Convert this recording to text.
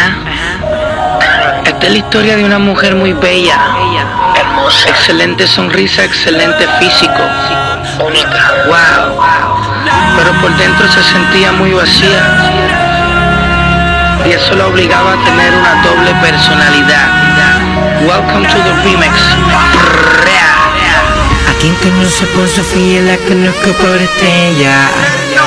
Esta es la historia de una mujer muy bella, hermosa, excelente sonrisa, excelente físico, única, wow, pero por dentro se sentía muy vacía y eso la obligaba a tener una doble personalidad. Welcome to the remix. A quien conoce por Sofía la conozco por Estrella.